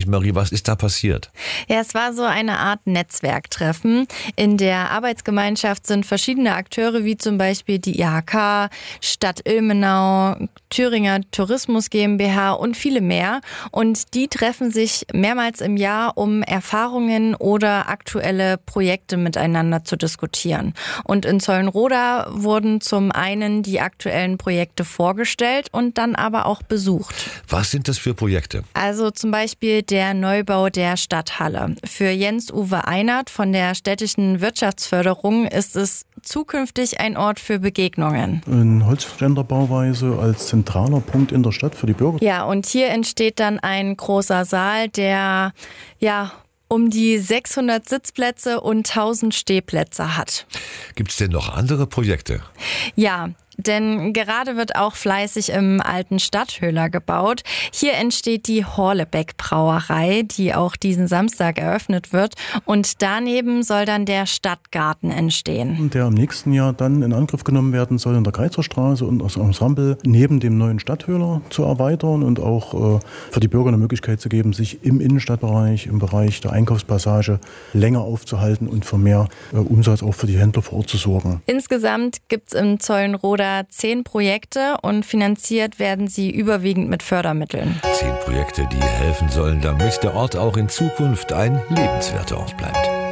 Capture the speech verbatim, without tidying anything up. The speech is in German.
Marie, was ist da passiert? Ja, es war so eine Art Netzwerktreffen. In der Arbeitsgemeinschaft sind verschiedene Akteure, wie zum Beispiel die I H K, Stadt Ilmenau, Thüringer Tourismus GmbH und viele mehr. Und die treffen sich mehrmals im Jahr, um Erfahrungen oder aktuelle Projekte miteinander zu diskutieren. Und in Zeulenroda wurden zum einen die aktuellen Projekte vorgestellt und dann aber auch besucht. Was sind das für Projekte? Also zum Beispiel der Neubau der Stadthalle. Für Jens-Uwe Einert von der städtischen Wirtschaftsförderung ist es zukünftig ein Ort für Begegnungen. In Holzständerbauweise als zentraler Punkt in der Stadt für die Bürger. Ja, und hier entsteht dann ein großer Saal, der ja um die sechshundert Sitzplätze und tausend Stehplätze hat. Gibt es denn noch andere Projekte? Ja, denn gerade wird auch fleißig im alten Stadthöhler gebaut. Hier entsteht die Horlebeck Brauerei, die auch diesen Samstag eröffnet wird. Und daneben soll dann der Stadtgarten entstehen. Der im nächsten Jahr dann in Angriff genommen werden soll, in der Greizerstraße und das Ensemble neben dem neuen Stadthöhler zu erweitern und auch äh, für die Bürger eine Möglichkeit zu geben, sich im Innenstadtbereich, im Bereich der Einkaufspassage länger aufzuhalten und für mehr äh, Umsatz auch für die Händler vor Ort zu sorgen. Insgesamt gibt es im Zeulenroda zehn Projekte und finanziert werden sie überwiegend mit Fördermitteln. Zehn Projekte, die helfen sollen, damit der Ort auch in Zukunft ein lebenswerter Ort bleibt.